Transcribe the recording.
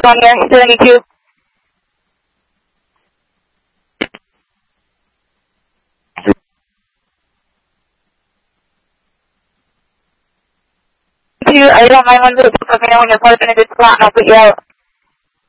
on here, still in queue. I don't mind when you're 12 minutes flat and I'll put you out.